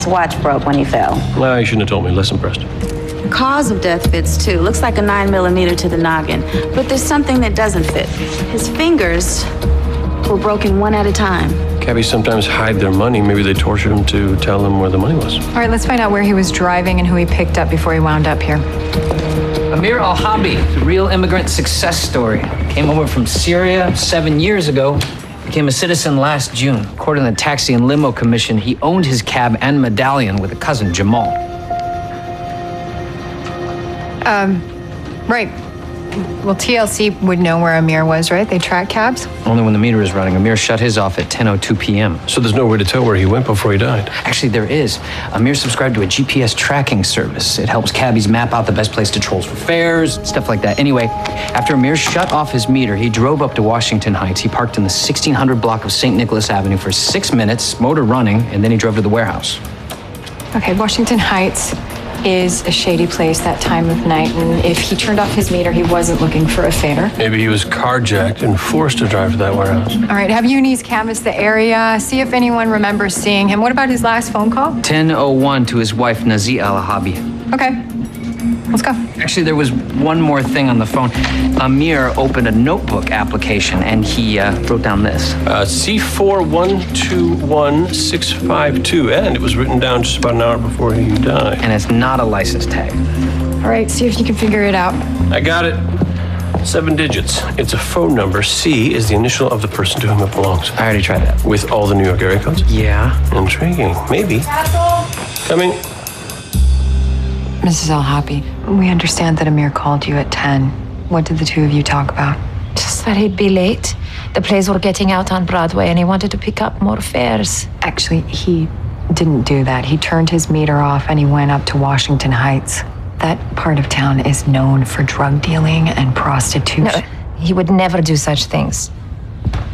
His watch broke when he fell. Well, you shouldn't have told me. Less impressed. The cause of death fits too. Looks like a 9mm to the noggin. But there's something that doesn't fit. His fingers were broken one at a time. Cabbies sometimes hide their money. Maybe they tortured him to tell them where the money was. All right, let's find out where he was driving and who he picked up before he wound up here. Amir Al-Habi, the real immigrant success story. Came over from Syria 7 years ago. Became a citizen last June. According to the Taxi and Limo Commission, he owned his cab and medallion with a cousin, Jamal. Right. Well, TLC would know where Amir was, right? They track cabs? Only when the meter is running. Amir shut his off at 10:02 p.m. So there's no way to tell where he went before he died. Actually, there is. Amir subscribed to a GPS tracking service. It helps cabbies map out the best place to troll for fares, stuff like that. Anyway, after Amir shut off his meter, he drove up to Washington Heights. He parked in the 1600 block of St. Nicholas Avenue for 6 minutes, motor running, and then he drove to the warehouse. Okay, Washington Heights is a shady place that time of night, and if he turned off his meter, he wasn't looking for a fare. Maybe he was carjacked and forced to drive to that warehouse. All right, have unis canvass the area, see if anyone remembers seeing him. What about his last phone call? 10:01 to his wife, Nazi Al-Habi. Okay, let's go. Actually, there was one more thing on the phone. Amir opened a notebook application, and he wrote down this. C4121652, and it was written down just about an hour before he died. And it's not a license tag. All right, see if you can figure it out. I got it. 7 digits. It's a phone number. C is the initial of the person to whom it belongs. I already tried that. With all the New York area codes? Yeah. Intriguing. Maybe. Coming. Mrs. Al-Habi, we understand that Amir called you at 10. What did the two of you talk about? Just that he'd be late. The plays were getting out on Broadway and he wanted to pick up more fares. Actually, he didn't do that. He turned his meter off and he went up to Washington Heights. That part of town is known for drug dealing and prostitution. No, he would never do such things.